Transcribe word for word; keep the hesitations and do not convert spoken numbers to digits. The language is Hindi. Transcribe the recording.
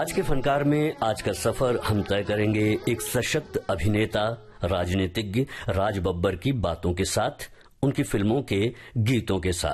आज के फनकार में आज का सफर हम तय करेंगे एक सशक्त अभिनेता, राजनीतिज्ञ राज बब्बर की बातों के साथ, उनकी फिल्मों के गीतों के साथ।